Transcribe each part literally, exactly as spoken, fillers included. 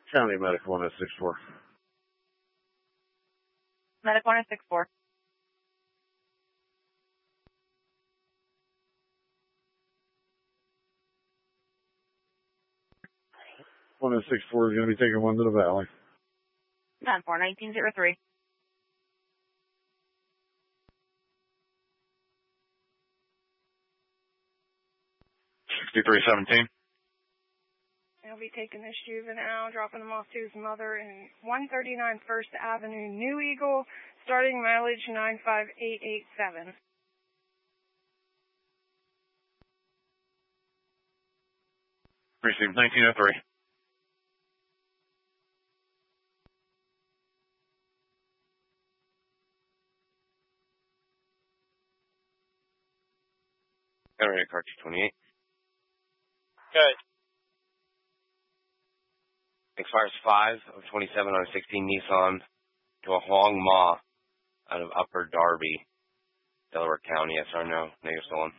County Medic one oh six four. Medic one oh six four. one oh six four is going to be taking one to the valley. ten four, nineteen oh three. sixty-three seventeen. He'll be taking this juvenile, dropping him off to his mother in one thirty-nine First Avenue, New Eagle, starting mileage nine five eight eight seven. Received nineteen oh three. Area car two twenty-eight. Good. Expires five of twenty-seven on a sixteen Nissan to a Huang Ma out of Upper Darby, Delaware County. Yes or no? Negative stolen.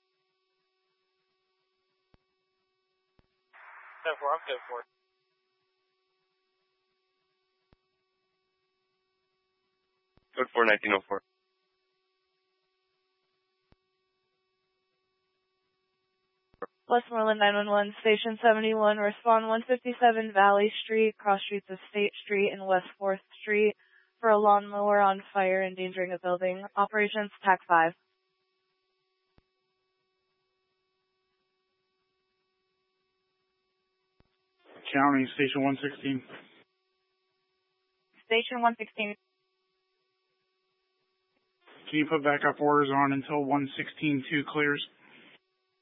ten four, I'm good for it. Code four, nineteen oh four. Westmoreland nine one one, Station seventy-one, respond one fifty-seven Valley Street, cross streets of State Street and West fourth Street for a lawnmower on fire endangering a building. Operations T A C five. County, Station one sixteen. Station one sixteen. Can you put backup orders on until one sixteen two clears?